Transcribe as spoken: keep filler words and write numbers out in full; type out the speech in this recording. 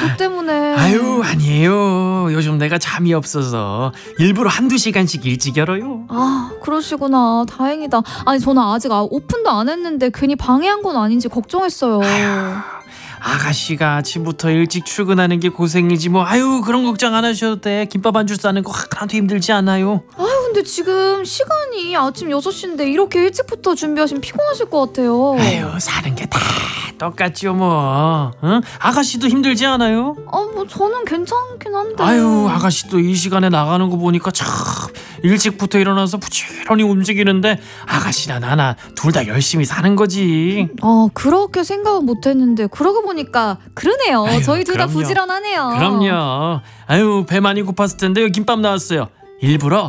저 때문에. 아유, 아니에요. 요즘 내가 잠이 없어서 일부러 한두 시간씩 일찍 열어요. 아, 그러시구나. 다행이다. 아니, 저는 아직 아, 오픈도 안 했는데 괜히 방해한 건 아닌지 걱정했어요. 아가씨가 아침부터 일찍 출근하는 게 고생이지 뭐. 아유, 그런 걱정 안 하셔도 돼. 김밥 한 줄 싸는 거 하나도 힘들지 않아요. 아유, 근데 지금 시간이 아침 여섯 시인데 이렇게 일찍부터 준비하시면 피곤하실 것 같아요. 아유, 사는 게 다 똑같죠 뭐. 응? 아가씨도 힘들지 않아요? 아, 뭐 저는 괜찮긴 한데. 아유, 아가씨도 이 시간에 나가는 거 보니까 참 일찍부터 일어나서 부지런히 움직이는데 아가씨나 나나 둘 다 열심히 사는 거지. 아, 그렇게 생각은 못했는데 그러고 보니까 그러네요. 아유, 저희 둘 다 그럼요. 부지런하네요. 그럼요. 아유, 배 많이 고팠을 텐데 여기 김밥 나왔어요. 일부러